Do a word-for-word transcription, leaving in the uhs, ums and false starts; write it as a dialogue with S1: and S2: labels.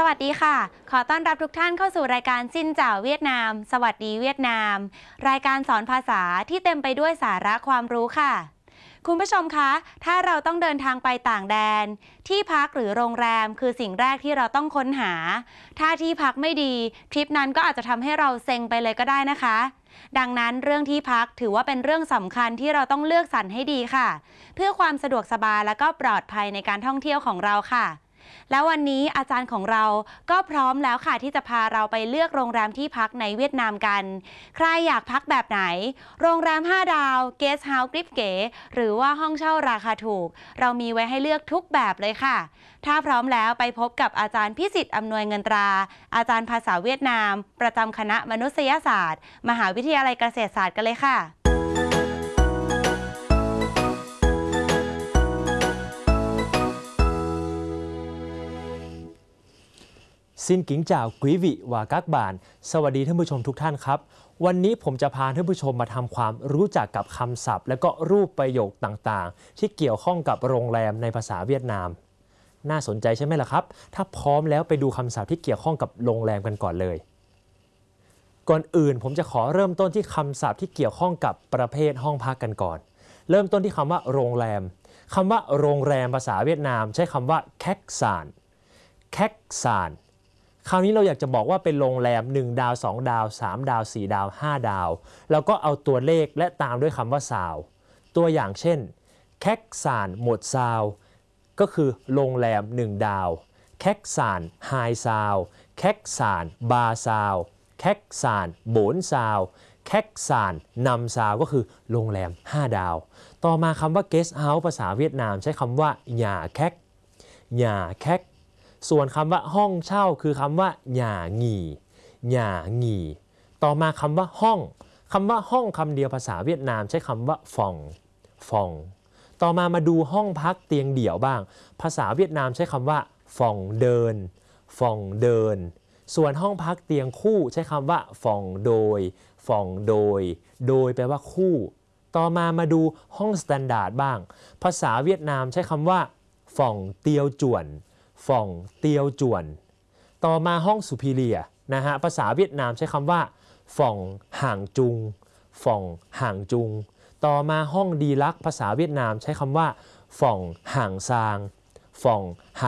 S1: วัสดีค่ะขอต้อนรับทุกท่านเข้าสู่รายการซินเจ่าเวียดนามสวัสดีเวียดนามรายการสอนภาษาที่เต็มไปด้วยสาระความรู้ค่ะคุณผู้ชมคะถ้าเราต้องเดินทางไปต่างแดนที่พักหรือโรงแรมคือสิ่งแรกที่เราต้องค้นหาถ้าที่พักไม่ดีทริปนั้นก็อาจจะทำให้เราเซ็งไปเลยก็ได้นะคะดังนั้นเรื่องที่พักถือว่าเป็นเรื่องสำคัญที่เราต้องเลือกสรรให้ดีค่ะเพื่อความสะดวกสบายและก็ปลอดภัยในการท่องเที่ยวของเราค่ะแล้ววันนี้อาจารย์ของเราก็พร้อมแล้วค่ะที่จะพาเราไปเลือกโรงแรมที่พักในเวียดนามกันใครอยากพักแบบไหนโรงแรมห้าดาวเกสต์เฮาส์กริปเก๋หรือว่าห้องเช่าราคาถูกเรามีไว้ให้เลือกทุกแบบเลยค่ะถ้าพร้อมแล้วไปพบกับอาจารย์พิสิทธิ์อำนวยเงินตราอาจารย์ภาษาเวียดนามประจำคณะมนุษยศาสตร์มหาวิทยาลัยเกษตรศาสตร์กันเลยค่ะ
S2: ซินกิงจ่าวกุยวิวากักบานสวัสดีท่านผู้ชมทุกท่านครับวันนี้ผมจะพาท่านผู้ชมมาทำความรู้จักกับคำศัพท์และก็รูปประโยคต่างๆที่เกี่ยวข้องกับโรงแรมในภาษาเวียดนามน่าสนใจใช่ไหมล่ะครับถ้าพร้อมแล้วไปดูคำศัพท์ที่เกี่ยวข้องกับโรงแรมกันก่อนเลยก่อนอื่นผมจะขอเริ่มต้นที่คำศัพท์ที่เกี่ยวข้องกับประเภทห้องพักกันก่อนเริ่มต้นที่คำว่าโรงแรมคำว่าโรงแรมภาษาเวียดนามใช้คำว่าแคกซานแคกซานคราวนี้เราอยากจะบอกว่าเป็นโรงแรมหนึ่งดาวสองดาวสามดาวสี่ดาวห้าดาวแล้วก็เอาตัวเลขและตามด้วยคำว่าซาวตัวอย่างเช่นแคกซานหมดซาวก็คือโรงแรมหนึ่งดาวแคกซานไฮซาวแคกซานบาซาวแคกซานโบนซาวแคกซานนำซาวก็คือโรงแรมห้าดาวต่อมาคำว่าเกสต์เฮาส์ภาษาเวียดนามใช้คำว่าหย่าแคกหย่าแคกส่วนคำว่าห้องเช่าคือคำว่าหย่าหงี่หย่าหงี่ต่อมาคำว่าห้องคำว่าห้องคำเดียวภาษาเวียดนามใช้คำว่าฟองฟองต่อมามาดูห้องพักเตียงเดี่ยวบ้างภาษาเวียดนามใช้คำว่าฟองเดินฟองเดินส่วนห้องพักเตียงคู่ใช้คำว่าฟองโดยฟองโดยโดยแปลว่าคู่ต่อมามาดูห้องสแตนดาร์ดบ้างภาษาเวียดนามใช้คำว่าฟองเตียวจวนฟ่องเตียวจวนต่อมาห้องสุพิเลียนะฮะภาษาเวียดนามใช้คำว่าฟ่องห่างจุงฟ่องห่างจุงต่อมาห้องดีลักภาษาเวียดนามใช้คำว่าฟ่องห่างซางฟ่องห่